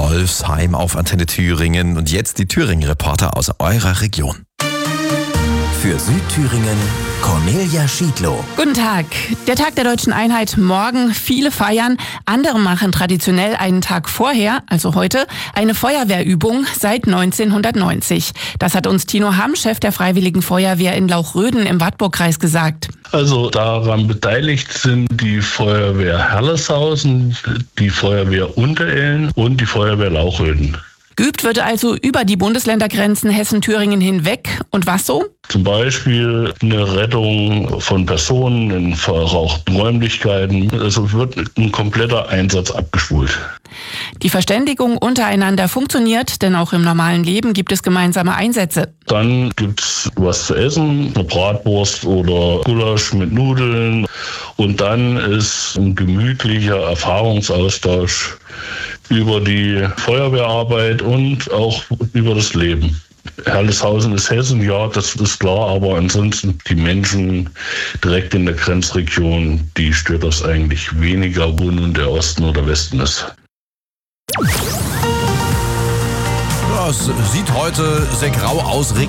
Wolfsheim auf Antenne Thüringen. Und jetzt die Thüringen-Reporter aus eurer Region. Für Südthüringen Cornelia Schiedlow. Guten Tag. Der Tag der Deutschen Einheit morgen. Viele feiern. Andere machen traditionell einen Tag vorher, also heute, eine Feuerwehrübung seit 1990. Das hat uns Tino Hamm, Chef der Freiwilligen Feuerwehr in Lauchröden im Wartburgkreis, gesagt. Also daran beteiligt sind die Feuerwehr Herleshausen, die Feuerwehr Untereln und die Feuerwehr Lauchröden. Geübt wird also über die Bundesländergrenzen Hessen-Thüringen hinweg. Und was so? Zum Beispiel eine Rettung von Personen in verrauchten Räumlichkeiten. Also wird ein kompletter Einsatz abgespult. Die Verständigung untereinander funktioniert, denn auch im normalen Leben gibt es gemeinsame Einsätze. Dann gibt's was zu essen, eine Bratwurst oder Gulasch mit Nudeln. Und dann ist ein gemütlicher Erfahrungsaustausch über die Feuerwehrarbeit und auch über das Leben. Herleshausen ist Hessen, ja, das ist klar, aber ansonsten die Menschen direkt in der Grenzregion, die stört das eigentlich weniger, wo nun der Osten oder Westen ist. Ja, es sieht heute sehr grau aus.